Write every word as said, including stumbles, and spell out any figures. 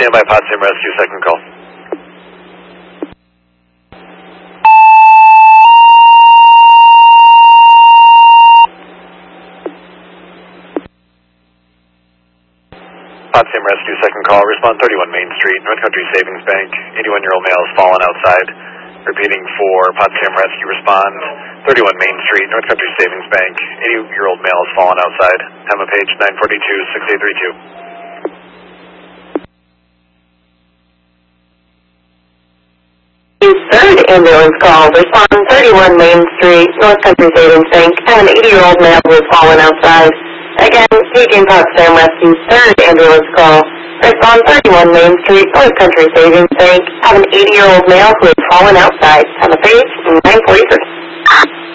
Stand by, Potsdam Rescue, second call. Potsdam Rescue, second call. Respond thirty-one Main Street, North Country Savings Bank. eighty-one-year-old male has fallen outside. Repeating for Potsdam Rescue, respond thirty-one Main Street, North Country Savings Bank. eighty-year-old male has fallen outside. Time of page nine forty-two, six eight three two. Third ambulance call. Respond thirty-one Main Street, North Country Savings Bank. Have an eighty-year-old male who has fallen outside. Again, taking Potsdam Rescue's third ambulance call. Respond thirty-one Main Street, North Country Savings Bank. Have an eighty-year-old male who has fallen outside. Have a page nine forty-three.